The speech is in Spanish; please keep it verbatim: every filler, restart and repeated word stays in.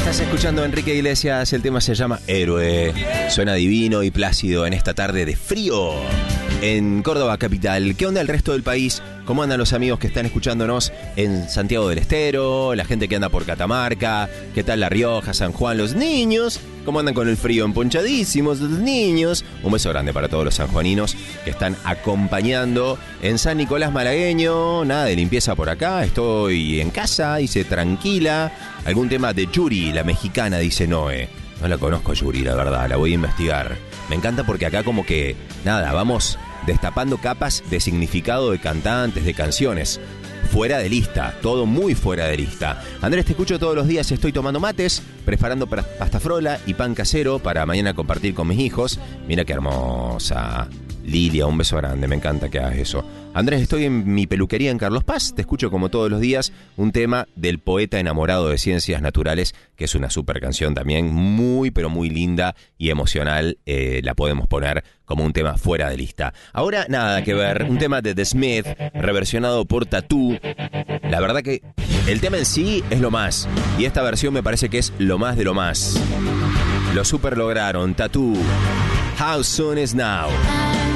Estás escuchando a Enrique Iglesias, el tema se llama Héroe. Suena divino y plácido en esta tarde de frío en Córdoba capital. ¿Qué onda el resto del país? ¿Cómo andan los amigos que están escuchándonos en Santiago del Estero? La gente que anda por Catamarca. ¿Qué tal La Rioja, San Juan, los niños? ¿Cómo andan con el frío? Emponchadísimos los niños. Un beso grande para todos los sanjuaninos que están acompañando en San Nicolás Malagueño. Nada de limpieza por acá. Estoy en casa, dice tranquila. Algún tema de Yuri, la mexicana, dice Noé. No la conozco Yuri, la verdad, la voy a investigar. Me encanta porque acá como que, nada, vamos destapando capas de significado de cantantes, de canciones. Fuera de lista, todo muy fuera de lista. Andrés, te escucho todos los días, estoy tomando mates, preparando pasta frola y pan casero para mañana compartir con mis hijos. Mira qué hermosa. Lilia, un beso grande, me encanta que hagas eso. Andrés, estoy en mi peluquería en Carlos Paz, te escucho como todos los días un tema del poeta enamorado de ciencias naturales, que es una super canción también, muy pero muy linda y emocional, eh, la podemos poner como un tema fuera de lista. Ahora, nada que ver, un tema de The Smith, reversionado por Tatú. La verdad que el tema en sí es lo más, y esta versión me parece que es lo más de lo más. Lo super lograron, Tatú. How Soon Is Now.